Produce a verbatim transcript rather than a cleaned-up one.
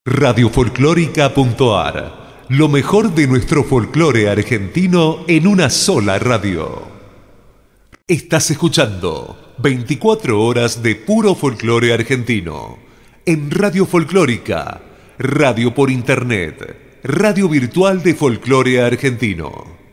radio folclórica punto a r. Lo mejor de nuestro folclore argentino en una sola radio. Estás escuchando veinticuatro horas de puro folclore argentino. En Radio Folclórica, radio por internet, radio virtual de folclore argentino.